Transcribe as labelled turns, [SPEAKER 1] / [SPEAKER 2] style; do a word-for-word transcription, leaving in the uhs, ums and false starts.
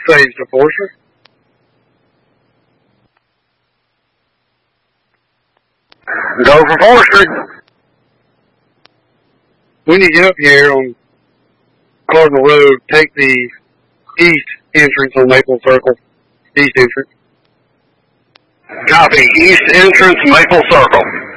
[SPEAKER 1] Phase to Forster.
[SPEAKER 2] Go for Forster.
[SPEAKER 1] When you get up here on Cardinal Road, take the east entrance on Maple Circle. East entrance.
[SPEAKER 2] Copy. East entrance, Maple Circle.